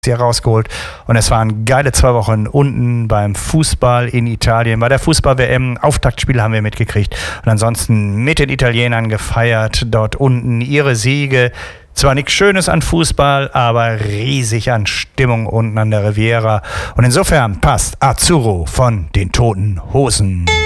hier rausgeholt und es waren geile 2 Wochen unten beim Fußball in Italien. Bei der Fußball-WM, Auftaktspiele haben wir mitgekriegt und ansonsten mit den Italienern gefeiert, dort unten ihre Siege. Zwar nichts Schönes an Fußball, aber riesig an Stimmung unten an der Riviera und insofern passt Azzurro von den Toten Hosen.